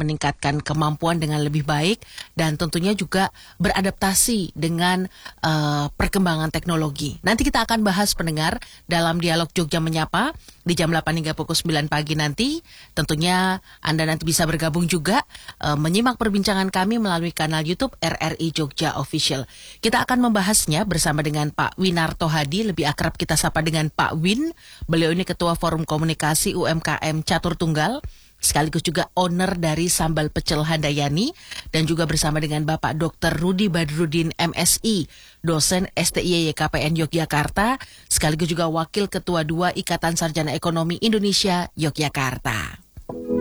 meningkatkan kemampuan dengan lebih baik dan tentunya juga beradaptasi dengan perkembangan teknologi. Nanti kita akan bahas pendengar dalam dialog Jogja Menyapa di jam 8 hingga pukul 9 pagi nanti. Tentunya Anda nanti bisa bergabung juga menyimak perbincangan kami melalui kanal YouTube RRI Jogja Official. Kita akan membahasnya bersama dengan Pak Winarto Hadi, lebih akrab kita sapa dengan Pak Win. Beliau ini Ketua Forum Komunikasi UMKM Catur Tunggal, sekaligus juga owner dari Sambal Pecel Handayani, dan juga bersama dengan Bapak Dr. Rudi Badrudin MSI, dosen STIY KPN Yogyakarta, sekaligus juga Wakil Ketua 2 Ikatan Sarjana Ekonomi Indonesia Yogyakarta.